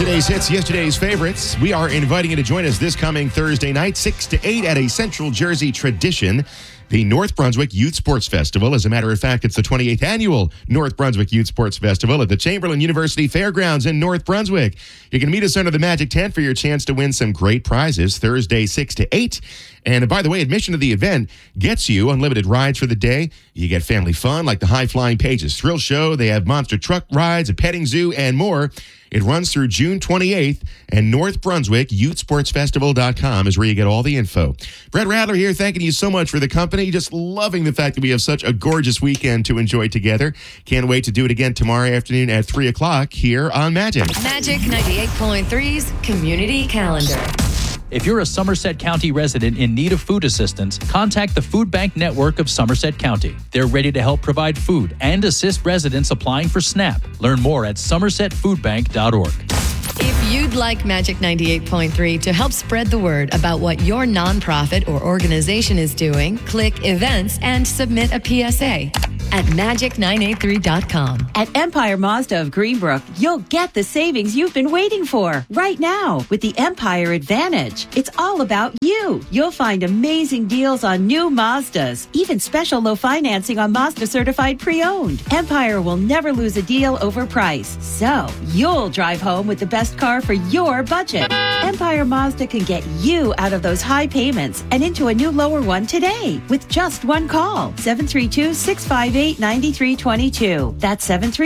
Today's hits, yesterday's favorites. We are inviting you to join us this coming Thursday night, 6 to 8 at a Central Jersey tradition, the North Brunswick Youth Sports Festival. As a matter of fact, it's the 28th annual North Brunswick Youth Sports Festival at the Chamberlain University Fairgrounds in North Brunswick. You can meet us under the Magic Tent for your chance to win some great prizes Thursday, 6 to 8. And by the way, admission to the event gets you unlimited rides for the day. You get family fun like the High Flying Pages Thrill Show. They have monster truck rides, a petting zoo, and more. It runs through June 28th, and North Brunswick YouthSportsFestival.com is where you get all the info. Brett Radler here, thanking you so much for the company. Just loving the fact that we have such a gorgeous weekend to enjoy together. Can't wait to do it again tomorrow afternoon at 3 o'clock here on Magic. Magic 98.3's Community Calendar. If you're a Somerset County resident in need of food assistance, contact the Food Bank Network of Somerset County. They're ready to help provide food and assist residents applying for SNAP. Learn more at somersetfoodbank.org. If you'd like Magic 98.3 to help spread the word about what your nonprofit or organization is doing, click Events and submit a PSA at magic983.com. At Empire Mazda of Greenbrook, you'll get the savings you've been waiting for right now with the Empire Advantage. It's all about you. You'll find amazing deals on new Mazdas, even special low financing on Mazda certified pre-owned. Empire will never lose a deal over price, so you'll drive home with the best car for your budget. Empire Mazda can get you out of those high payments and into a new lower one today with just one call. 732-658-9322. That's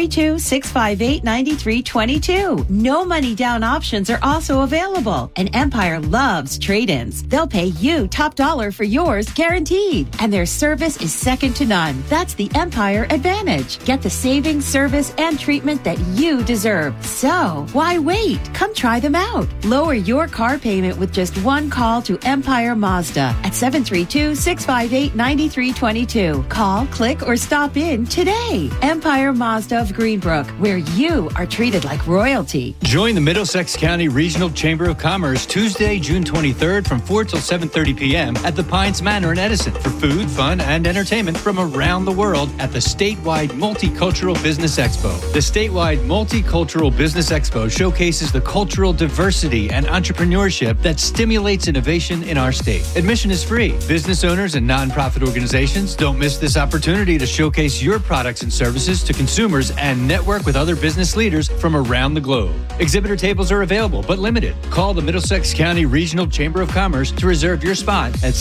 732-658-9322. No money down options are also available. And Empire loves trade-ins. They'll pay you top dollar for yours guaranteed. And their service is second to none. That's the Empire Advantage. Get the savings, service, and treatment that you deserve. So why wait? Come try them out. Lower your car payment with just one call to Empire Mazda at 732-658-9322. Call, click, or stop in today. Empire Mazda of Greenbrook, where you are treated like royalty. Join the Middlesex County Regional Chamber of Commerce Tuesday, June 23rd from 4 till 7:30 p.m. at the Pines Manor in Edison for food, fun, and entertainment from around the world at the statewide Multicultural Business Expo. The statewide Multicultural Business Expo showcases the cultural diversity and entrepreneurship that stimulates innovation in our state. Admission is free. Business owners and nonprofit organizations, don't miss this opportunity to showcase your products and services to consumers and network with other business leaders from around the globe. Exhibitor tables are available but limited. Call the Middlesex County Regional Chamber of Commerce to reserve your spot at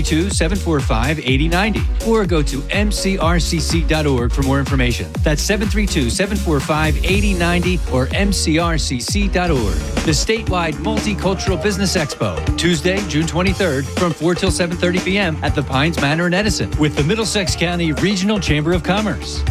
732-745-8090 or go to mcrcc.org for more information. That's 732-745-8090 or mcrcc.org. The statewide Multicultural Business Expo, Tuesday, June 23rd from 4 till 7:30 p.m. at the Pines Manor in Edison with the Middlesex County Regional Chamber of Commerce.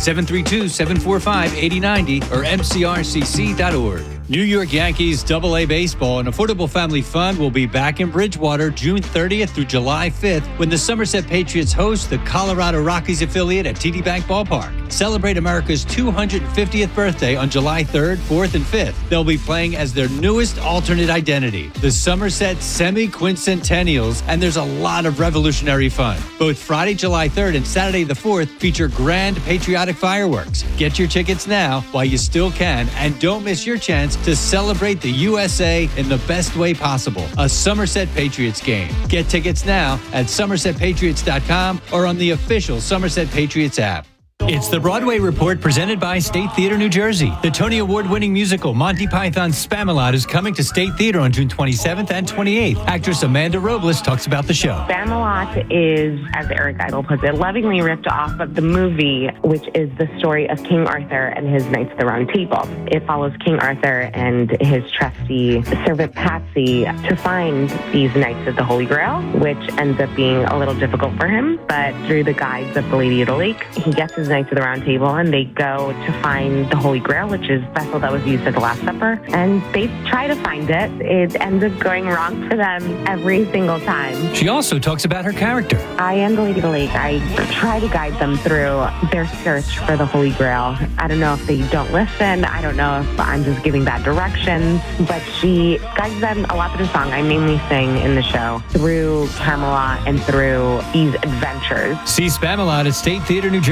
732-745-8090 or mcrcc.org. New York Yankees AA Baseball and Affordable Family Fund will be back in Bridgewater June 30th through July 5th when the Somerset Patriots host the Colorado Rockies affiliate at TD Bank Ballpark. Celebrate America's 250th birthday on July 3rd, 4th, and 5th. They'll be playing as their newest alternate identity, the Somerset Semi-Quincentennials, and there's a lot of revolutionary fun. Both Friday, July 3rd and Saturday the 4th feature grand patriotic fireworks. Get your tickets now while you still can, and don't miss your chance to celebrate the USA in the best way possible. A Somerset Patriots game. Get tickets now at somersetpatriots.com or on the official Somerset Patriots app. It's the Broadway Report presented by State Theater New Jersey. The Tony Award-winning musical Monty Python's Spamalot is coming to State Theater on June 27th and 28th. Actress Amanda Robles talks about the show. Spamalot is, as Eric Idle puts it, lovingly ripped off of the movie, which is the story of King Arthur and his Knights of the Round Table. It follows King Arthur and his trusty servant Patsy to find these Knights of the Holy Grail, which ends up being a little difficult for him. But through the guides of the Lady of the Lake, he gets his Knights of the Round Table, and they go to find the Holy Grail, which is the vessel that was used at the Last Supper, and they try to find it. It ends up going wrong for them every single time. She also talks about her character. I am the Lady of the Lake. I try to guide them through their search for the Holy Grail. I don't know if they don't listen. I don't know if I'm just giving bad directions, but she guides them a lot through song. I mainly sing in the show through Camelot and through these adventures. See Spamalot at State Theater New Jersey on June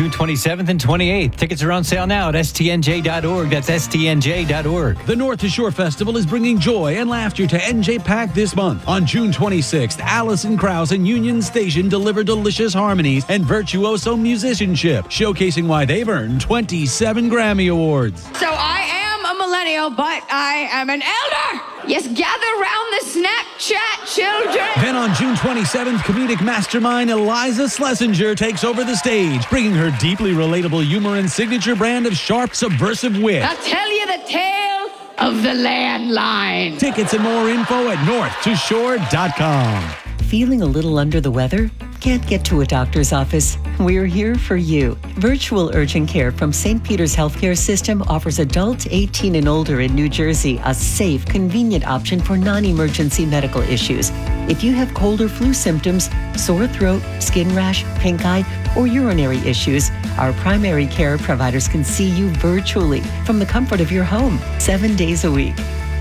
June 27th and 28th. Tickets are on sale now at stnj.org. That's stnj.org. The North to Shore Festival is bringing joy and laughter to NJ Pack this month. On June 26th, Allison Krauss and Union Station deliver delicious harmonies and virtuoso musicianship, showcasing why they've earned 27 Grammy Awards. So I am a millennial, but I am an elder. Yes, gather round the Snapchat children. Then on June 27th, comedic mastermind Eliza Schlesinger takes over the stage, bringing her deeply relatable humor and signature brand of sharp, subversive wit. I'll tell you the tale of the landline. Tickets and more info at northtoshore.com. Feeling a little under the weather? Can't get to a doctor's office? We're here for you. Virtual urgent care from St. Peter's Healthcare System offers adults 18 and older in New Jersey a safe, convenient option for non-emergency medical issues. If you have cold or flu symptoms, sore throat, skin rash, pink eye, or urinary issues, our primary care providers can see you virtually from the comfort of your home, 7 days a week.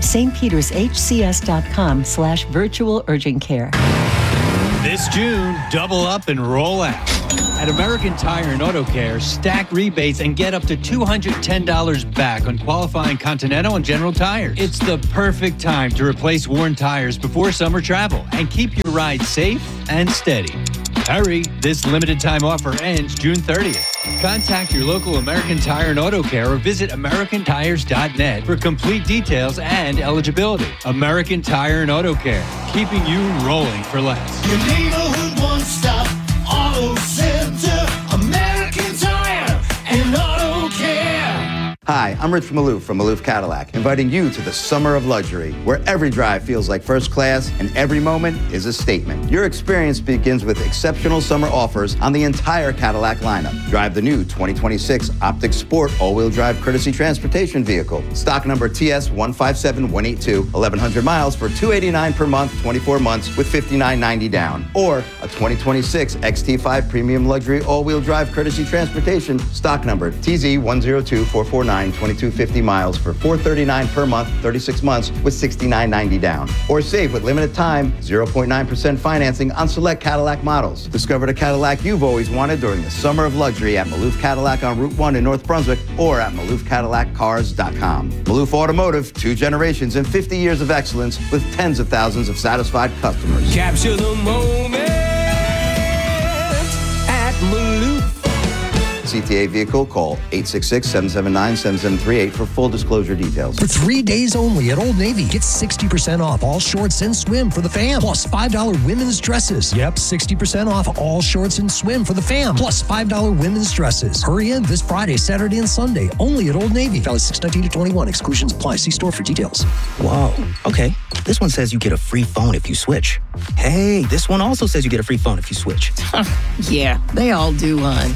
stpetershcs.com/virtual urgent care. This June, double up and roll out. At American Tire and Auto Care, stack rebates and get up to $210 back on qualifying Continental and General tires. It's the perfect time to replace worn tires before summer travel and keep your ride safe and steady. Hurry, this limited time offer ends June 30th. Contact your local American Tire and Auto Care or visit americantires.net for complete details and eligibility. American Tire and Auto Care, keeping you rolling for less. Your neighborhood one-stop auto center, American Tire and Auto Care. Hi, I'm Rich Maloof from Maloof Cadillac, inviting you to the Summer of Luxury, where every drive feels like first class and every moment is a statement. Your experience begins with exceptional summer offers on the entire Cadillac lineup. Drive the new 2026 Optic Sport all-wheel drive courtesy transportation vehicle. Stock number TS157182, 1,100 miles for $289 per month, 24 months with $59.90 down. Or a 2026 XT5 Premium Luxury all-wheel drive courtesy transportation, stock number TZ102449, 2250 miles for $439 per month, 36 months with $69.90 down. Or save with limited time, 0.9% financing on select Cadillac models. Discover the Cadillac you've always wanted during the Summer of Luxury at Maloof Cadillac on Route 1 in North Brunswick or at MaloofCadillacCars.com. Maloof Automotive, 2 generations and 50 years of excellence with tens of thousands of satisfied customers. Capture the moment at Maloof. CTA vehicle, call 866-779-7738 for full disclosure details. For 3 days only at Old Navy, get 60% off all shorts and swim for the fam, plus $5 women's dresses. Yep, 60% off all shorts and swim for the fam, plus $5 women's dresses. Hurry in this Friday, Saturday, and Sunday, only at Old Navy. Valid 6/19 to 21. Exclusions apply. See store for details. Whoa, okay. This one says you get a free phone if you switch. Hey, this one also says you get a free phone if you switch. Yeah, they all do, hon.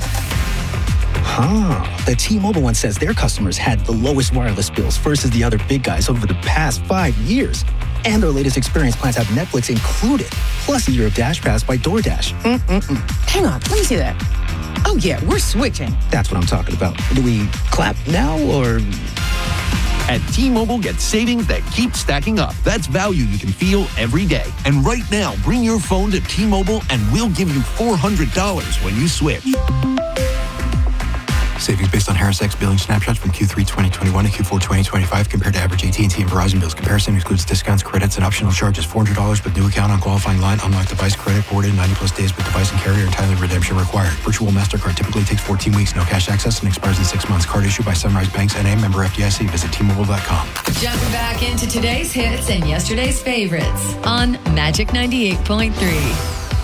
The T-Mobile one says their customers had the lowest wireless bills versus the other big guys over the past 5 years. And their latest experience plans have Netflix included, plus a year of Dash Pass by DoorDash. Hang on, let me see that. Oh yeah, we're switching. That's what I'm talking about. Do we clap now or... At T-Mobile, get savings that keep stacking up. That's value you can feel every day. And right now, bring your phone to T-Mobile and we'll give you $400 when you switch. Savings based on Harris X billing snapshots from Q3 2021 to Q4 2025 compared to average AT&T and Verizon bills. Comparison excludes discounts, credits, and optional charges. $400 with new account on qualifying line. Unlocked device credit boarded 90-plus days with device and carrier and timely redemption required. Virtual MasterCard typically takes 14 weeks. No cash access and expires in 6 months. Card issued by Sunrise Banks N.A. member FDIC. Visit T-Mobile.com. Jumping back into today's hits and yesterday's favorites on Magic 98.3.